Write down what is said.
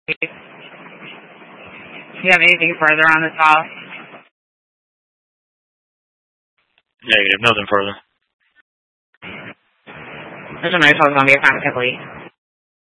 Do you have anything further on this call? Negative, nothing further. There's no telephone, be a contact, please.